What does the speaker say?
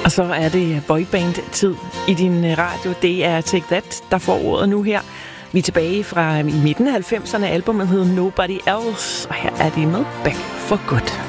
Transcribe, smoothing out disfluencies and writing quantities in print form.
Og så er det boyband-tid i din radio. Det er Take That, der får ordet nu her. Vi er tilbage fra i midten af 90'erne. Albumet hed Nobody Else, og her er de med Back for Good.